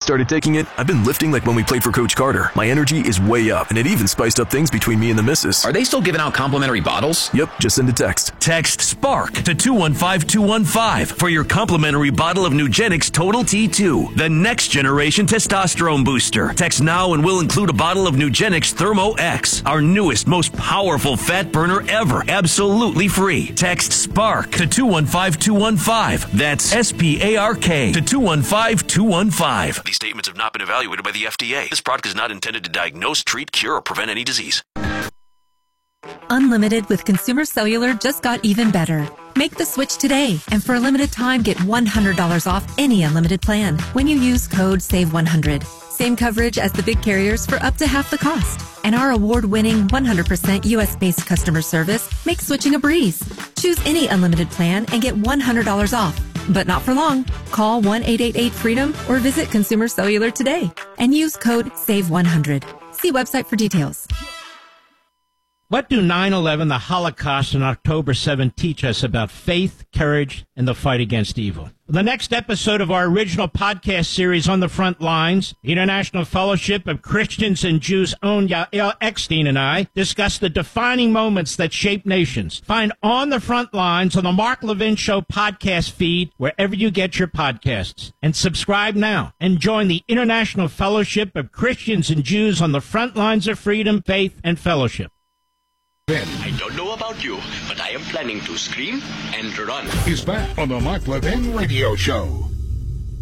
started taking it, I've been lifting like when we played for Coach Carter. My energy is way up, and it even spiced up things between me and the missus. Are they still giving out complimentary bottles? Yep, just send a text. Text SPARK to 215-215 for your complimentary bottle of Nugenix Total T2, the next generation testosterone booster. Text now and we'll include a bottle of Nugenix Thermo X, our newest, most powerful fat burner ever, absolutely free. Text SPARK to 215-215. That's SPARK to 215-215. These statements have not been evaluated by the FDA. This product is not intended to diagnose, treat, cure, or prevent any disease. Unlimited with Consumer Cellular just got even better. Make the switch today, and for a limited time, get $100 off any unlimited plan when you use code SAVE100. Same coverage as the big carriers for up to half the cost. And our award-winning 100% U.S.-based customer service makes switching a breeze. Choose any unlimited plan and get $100 off. But not for long. Call 1-888-FREEDOM or visit Consumer Cellular today and use code SAVE100. See website for details. What do 9/11, the Holocaust, and October 7 teach us about faith, courage, and the fight against evil? The next episode of our original podcast series, On the Front Lines, the International Fellowship of Christians and Jews' own Yael Eckstein and I discuss the defining moments that shape nations. Find On the Front Lines on the Mark Levin Show podcast feed wherever you get your podcasts. And subscribe now and join the International Fellowship of Christians and Jews on the front lines of freedom, faith, and fellowship. I don't know about you, but I am planning to scream and run. He's back on the Mark Levin Radio Show.